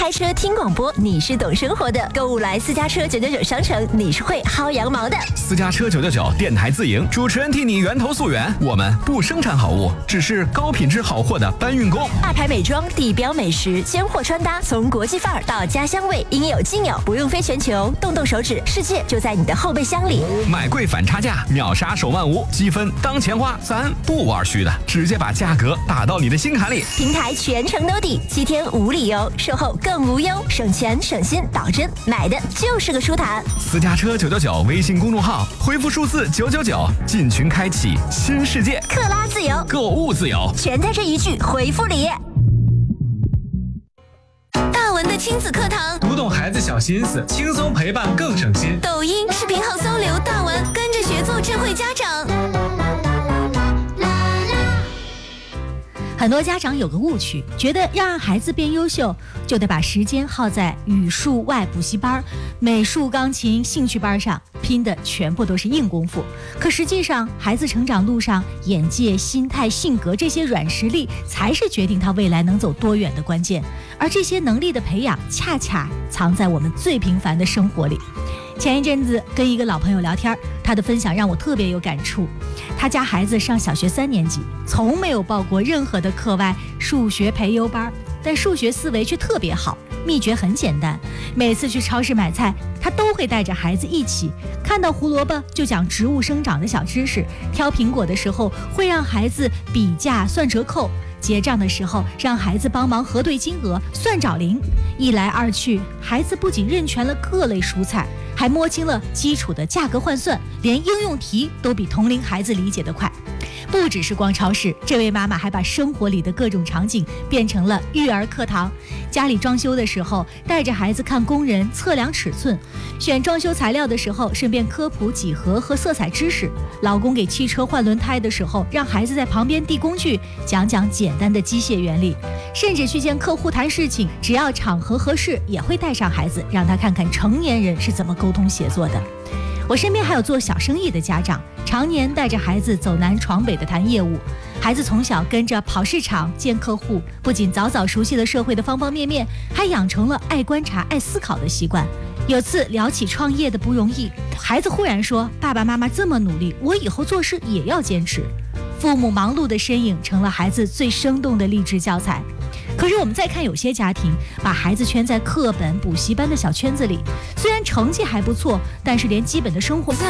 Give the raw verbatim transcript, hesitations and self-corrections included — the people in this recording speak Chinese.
开车听广播，你是懂生活的；购物来私家车九九九商城，你是会薅羊毛的。 私家车九九九电台自营，主持人替你源头溯源。我们不生产好物，只是高品质好货的搬运工。 大牌美妆、地标美食、尖货穿搭，从国际范儿到家乡味，应有尽有，不用飞全球，动动手指，世界就在你的后备箱里。 买贵反差价，秒杀手万无，积分当钱花，咱不玩虚的，直接把价格打到你的心坎里。 平台全程 no 底，七天无理由，售后更无忧，省钱省心，保真，买的就是个舒坦。 私家车九九九微信公众号，回复数字九九九，进群开启新世界， 克拉自由， 购物自由， 全在这一句回复里。大文的亲子课堂， 读懂孩子小心思，轻松陪伴更省心。 抖音视频号搜刘大文，跟着学做智慧家长。 很多家长有个误区，觉得要让孩子变优秀，就得把时间耗在语数外补习班、美术、钢琴、兴趣班上，拼的全部都是硬功夫。可实际上，孩子成长路上，眼界、心态、性格这些软实力，才是决定他未来能走多远的关键。而这些能力的培养，恰恰藏在我们最平凡的生活里。前一阵子跟一个老朋友聊天，他的分享让我特别有感触。他家孩子上小学三年级，从没有报过任何的课外数学培优班，但数学思维却特别好。秘诀很简单，每次去超市买菜，他都会带着孩子一起，看到胡萝卜就讲植物生长的小知识，挑苹果的时候会让孩子比价算折扣，结账的时候让孩子帮忙核对金额算找零。一来二去，孩子不仅认全了各类蔬菜，还摸清了基础的价格换算，连应用题都比同龄孩子理解得快。不只是逛超市，这位妈妈还把生活里的各种场景变成了育儿课堂。家里装修的时候，带着孩子看工人测量尺寸；选装修材料的时候，顺便科普几何和色彩知识。老公给汽车换轮胎的时候，让孩子在旁边递工具，讲讲简单的机械原理。甚至去见客户谈事情，只要场合合适，也会带上孩子，让他看看成年人是怎么沟通协作的。我身边还有做小生意的家长，常年带着孩子走南闯北的谈业务。孩子从小跟着跑市场见客户，不仅早早熟悉了社会的方方面面，还养成了爱观察、爱思考的习惯。有次聊起创业的不容易，孩子忽然说：“爸爸妈妈这么努力，我以后做事也要坚持。”父母忙碌的身影成了孩子最生动的励志教材。可是我们再看有些家庭，把孩子圈在课本、补习班的小圈子里，虽然成绩还不错，但是连基本的生活